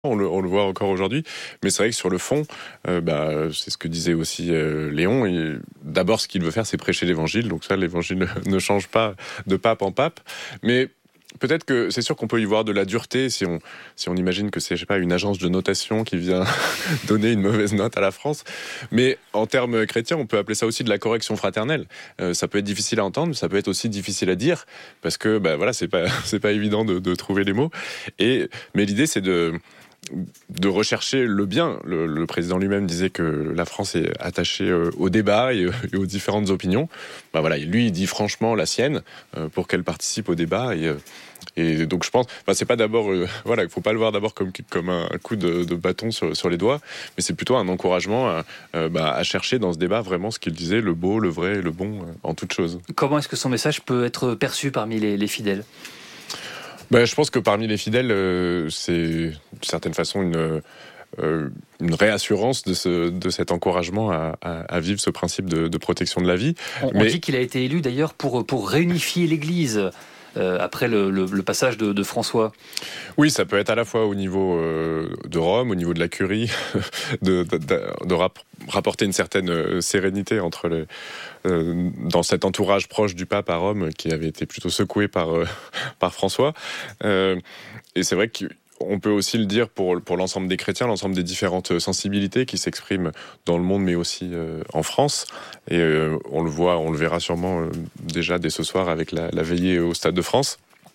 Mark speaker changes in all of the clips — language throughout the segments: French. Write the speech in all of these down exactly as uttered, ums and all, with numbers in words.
Speaker 1: On le, on le voit encore aujourd'hui, mais c'est vrai que sur le fond, euh, bah, c'est ce que disait aussi euh, Léon. Et d'abord, ce qu'il veut faire, c'est prêcher l'évangile. Donc ça, l'évangile ne, ne change pas de pape en pape. Mais peut-être que c'est sûr qu'on peut y voir de la dureté si on, si on imagine que c'est, je sais pas, une agence de notation qui vient donner une mauvaise note à la France. Mais en termes chrétiens, on peut appeler ça aussi de la correction fraternelle. Euh, ça peut être difficile à entendre, mais ça peut être aussi difficile à dire, parce que bah, voilà, c'est pas, c'est pas évident de, de trouver les mots. Et, mais l'idée, c'est de... de rechercher le bien. Le, le président lui-même disait que la France est attachée euh, au débat et, et aux différentes opinions. Bah voilà, lui, il dit franchement la sienne euh, pour qu'elle participe au débat. Et, euh, et donc, je pense, bah, c'est pas d'abord, euh, voilà, il faut pas le voir d'abord comme, comme un, un coup de, de bâton sur, sur les doigts, mais c'est plutôt un encouragement à, euh, bah, à chercher dans ce débat vraiment ce qu'il disait, le beau, le vrai et le bon euh, en toute chose.
Speaker 2: Comment est-ce que son message peut être perçu parmi les, les fidèles ?
Speaker 1: Ben, je pense que parmi les fidèles, euh, c'est d'une certaine façon une, euh, une réassurance de, ce, de cet encouragement à, à, à vivre ce principe de, de protection de la vie.
Speaker 2: On, Mais... on dit qu'il a été élu d'ailleurs pour, pour réunifier l'Église. Euh, après le, le, le passage de, de François.
Speaker 1: Oui, ça peut être à la fois au niveau euh, de Rome, au niveau de la curie, de, de, de, de rap, rapporter une certaine sérénité entre les, euh, dans cet entourage proche du pape à Rome qui avait été plutôt secoué par, euh, par François. Euh, et c'est vrai que on peut aussi le dire pour, pour l'ensemble des chrétiens, l'ensemble des différentes sensibilités qui s'expriment dans le monde, mais aussi euh, en France. Et euh, on le voit, on le verra sûrement euh, déjà dès ce soir avec la, la veillée au Stade de France.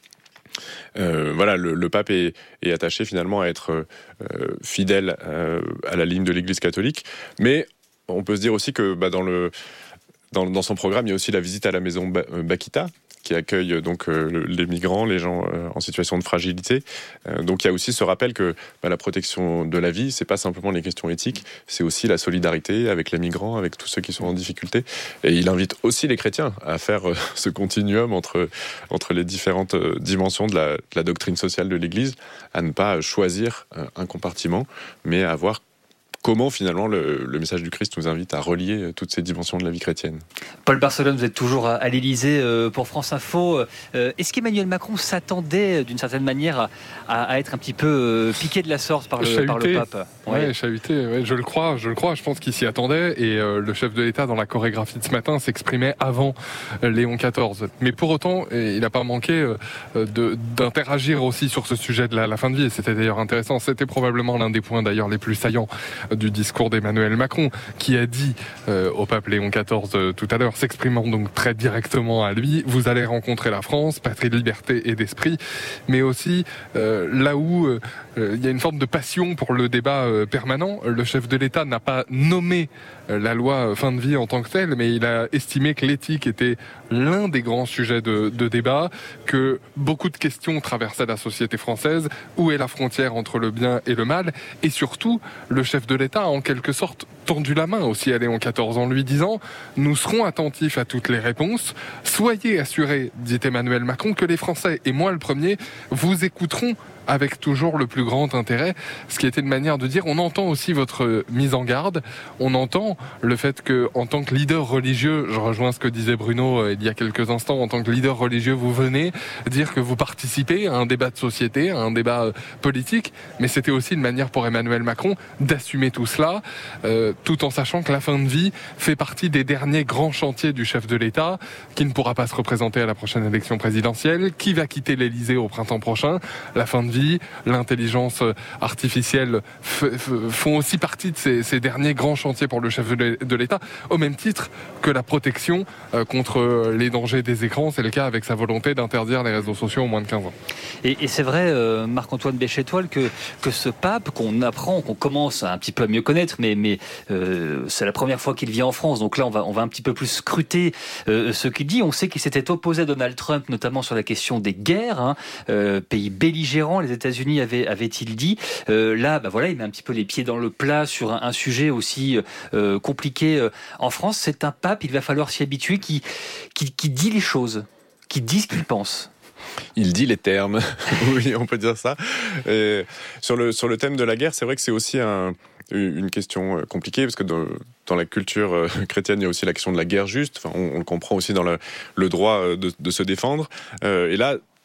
Speaker 1: Euh, voilà, le, le pape est, est attaché finalement à être euh, fidèle euh, à la ligne de l'Église catholique. Mais on peut se dire aussi que bah, dans, le, dans, dans son programme, il y a aussi la visite à la maison Bakita, qui accueille donc euh, les migrants, les gens euh, en situation de fragilité. Euh, donc il y a aussi ce rappel que bah, la protection de la vie, c'est pas simplement les questions éthiques, c'est aussi la solidarité avec les migrants, avec tous ceux qui sont en difficulté. Et il invite aussi les chrétiens à faire euh, ce continuum entre, entre les différentes euh, dimensions de la, de la doctrine sociale de l'Église, à ne pas choisir euh, un compartiment, mais à voir comment finalement le, le message du Christ nous invite à relier toutes ces dimensions de la vie chrétienne.
Speaker 2: Paul Barcelone, vous êtes toujours à, à l'Élysée euh, pour France Info. Euh, est-ce qu'Emmanuel Macron s'attendait d'une certaine manière à, à, à être un petit peu euh, piqué de la sorte par le, par le pape ?
Speaker 3: Ouais, ouais chahuté, ouais, je le crois, je le crois. Je pense qu'il s'y attendait et euh, le chef de l'État dans la chorégraphie de ce matin s'exprimait avant euh, Léon quatorze. Mais pour autant, il n'a pas manqué euh, de, d'interagir aussi sur ce sujet de la, la fin de vie. Et c'était d'ailleurs intéressant. C'était probablement l'un des points d'ailleurs les plus saillants du discours d'Emmanuel Macron, qui a dit euh, au pape Léon quatorze euh, tout à l'heure, s'exprimant donc très directement à lui, vous allez rencontrer la France, patrie de liberté et d'esprit, mais aussi euh, là où euh, il y a une forme de passion pour le débat euh, permanent. Le chef de l'État n'a pas nommé euh, la loi fin de vie en tant que telle, mais il a estimé que l'éthique était l'un des grands sujets de, de débat, que beaucoup de questions traversaient la société française. Où est la frontière entre le bien et le mal ? Et surtout, le chef de l'État a en quelque sorte tendu la main aussi à Léon quatorze en lui disant « Nous serons attentifs à toutes les réponses. Soyez assurés, dit Emmanuel Macron, que les Français, et moi le premier, vous écouteront avec toujours le plus grand intérêt », ce qui était une manière de dire on entend aussi votre mise en garde, on entend le fait que en tant que leader religieux, je rejoins ce que disait Bruno euh, il y a quelques instants, en tant que leader religieux vous venez dire que vous participez à un débat de société, à un débat euh, politique, mais c'était aussi une manière pour Emmanuel Macron d'assumer tout cela, euh, tout en sachant que la fin de vie fait partie des derniers grands chantiers du chef de l'État, qui ne pourra pas se représenter à la prochaine élection présidentielle, qui va quitter l'Élysée au printemps prochain. La fin de vie, l'intelligence artificielle f- f- font aussi partie de ces, ces derniers grands chantiers pour le chef de l'État, au même titre que la protection euh, contre les dangers des écrans. C'est le cas avec sa volonté d'interdire les réseaux sociaux aux moins de quinze ans.
Speaker 2: Et, et c'est vrai, euh, Marc-Antoine Béchétoile, que, que ce pape qu'on apprend, qu'on commence un petit peu à mieux connaître, mais, mais euh, c'est la première fois qu'il vient en France, donc là on va, on va un petit peu plus scruter euh, ce qu'il dit. On sait qu'il s'était opposé à Donald Trump, notamment sur la question des guerres, hein, euh, pays belligérants, les États-Unis avaient, avait-il dit. Euh, là, bah voilà, il met un petit peu les pieds dans le plat sur un, un sujet aussi euh, compliqué euh, en France. C'est un pape, il va falloir s'y habituer, qui, qui, qui dit les choses, qui dit ce qu'il pense.
Speaker 1: Il dit les termes, oui, on peut dire ça. Et sur le sur le thème de la guerre, c'est vrai que c'est aussi un, une question compliquée, parce que dans, dans la culture chrétienne, il y a aussi la question de la guerre juste. Enfin, on, on le comprend aussi dans le, le droit de, de se défendre. Euh, et là,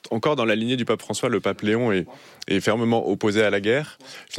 Speaker 1: encore dans la lignée du pape François, le pape Léon est, est fermement opposé à la guerre.